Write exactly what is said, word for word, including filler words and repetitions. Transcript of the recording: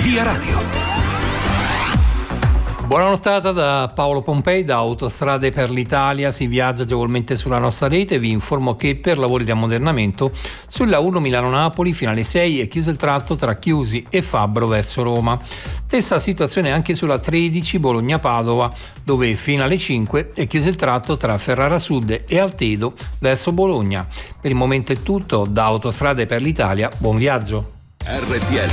Via Radio. Buona nottata da Paolo Pompei, da Autostrade per l'Italia. Si viaggia agevolmente sulla nostra rete. Vi informo che per lavori di ammodernamento sulla uno Milano-Napoli fino alle sei è chiuso il tratto tra Chiusi e Fabbro verso Roma. Stessa situazione anche sulla tredici Bologna-Padova, dove fino alle cinque è chiuso il tratto tra Ferrara Sud e Altedo verso Bologna. Per il momento è tutto. Da Autostrade per l'Italia, buon viaggio. R T L